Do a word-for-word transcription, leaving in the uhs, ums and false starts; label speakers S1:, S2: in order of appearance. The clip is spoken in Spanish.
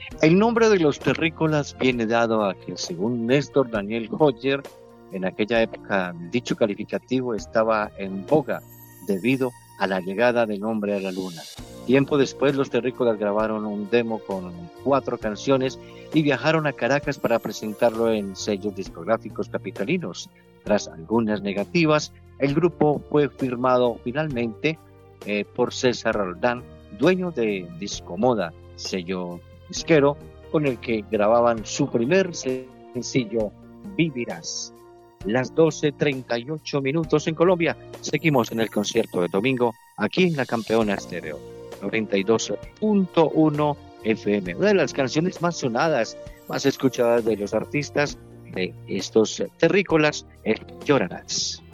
S1: El nombre de los terrícolas viene dado a que, según Néstor Daniel Hoyer, en aquella época dicho calificativo estaba en boga debido a la llegada del hombre a la luna. Tiempo después, los terrícolas grabaron un demo con cuatro canciones y viajaron a Caracas para presentarlo en sellos discográficos capitalinos. Tras algunas negativas, el grupo fue firmado finalmente eh, por César Roldán, dueño de Discomoda, sello disquero con el que grababan su primer sencillo, Vivirás. Las doce treinta y ocho minutos en Colombia. Seguimos en el concierto de domingo aquí en la Campeona Estéreo noventa y dos punto uno F M. Una de las canciones más sonadas, más escuchadas de los artistas de estos terrícolas es Llorarás.